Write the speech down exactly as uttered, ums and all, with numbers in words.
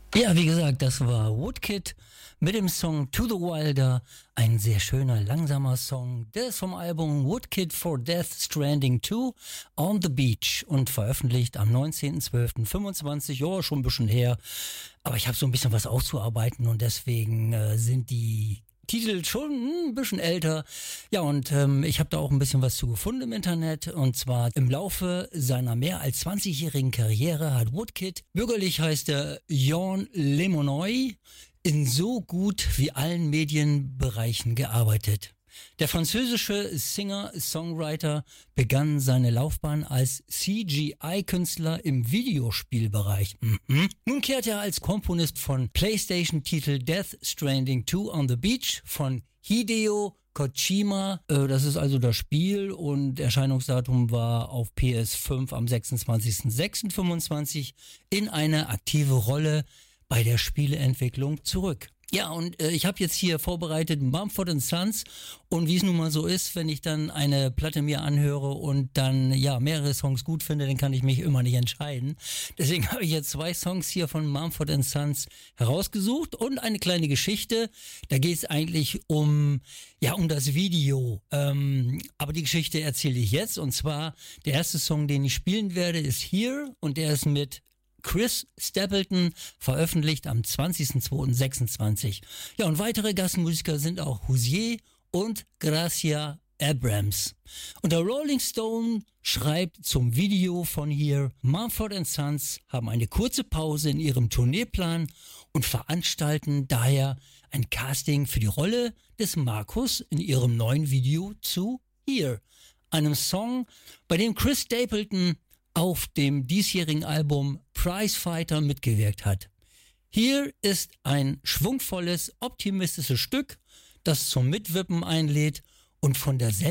Ja, wie gesagt, das war Woodkid mit dem Song To the Wilder. Ein sehr schöner, langsamer Song. Der ist vom Album Woodkid for Death Stranding two on the Beach und veröffentlicht am neunzehnten zwölften fünfundzwanzig. Ja, schon ein bisschen her. Aber ich habe so ein bisschen was auszuarbeiten und deswegen äh, sind die Titel schon ein bisschen älter. Ja, und ähm, ich habe da auch ein bisschen was zu gefunden im Internet. Und zwar im Laufe seiner mehr als zwanzigjährigen Karriere hat Woodkid, bürgerlich heißt er Jan Lemonoy, in so gut wie allen Medienbereichen gearbeitet. Der französische Singer-Songwriter begann seine Laufbahn als C G I-Künstler im Videospielbereich. Mhm. Nun kehrt er als Komponist von PlayStation-Titel Death Stranding two on the Beach von Hideo Kojima, äh, das ist also das Spiel und Erscheinungsdatum war auf P S fünf am sechsundzwanzigsten sechsten fünfundzwanzig in eine aktive Rolle bei der Spieleentwicklung zurück. Ja, und äh, ich habe jetzt hier vorbereitet Mumford and Sons und wie es nun mal so ist, wenn ich dann eine Platte mir anhöre und dann ja mehrere Songs gut finde, dann kann ich mich immer nicht entscheiden. Deswegen habe ich jetzt zwei Songs hier von Mumford and Sons herausgesucht und eine kleine Geschichte. Da geht es eigentlich um ja um das Video, ähm, aber die Geschichte erzähle ich jetzt und zwar der erste Song, den ich spielen werde, ist Here und der ist mit Chris Stapleton, veröffentlicht am zwanzigsten zweiten sechsundzwanzig. Ja, und weitere Gastmusiker sind auch Hozier und Gracia Abrams. Und der Rolling Stone schreibt zum Video von Here, Mumford and Sons haben eine kurze Pause in ihrem Tourneeplan und veranstalten daher ein Casting für die Rolle des Markus in ihrem neuen Video zu Here, einem Song, bei dem Chris Stapleton auf dem diesjährigen Album Prizefighter mitgewirkt hat. Hier ist ein schwungvolles, optimistisches Stück, das zum Mitwippen einlädt und von der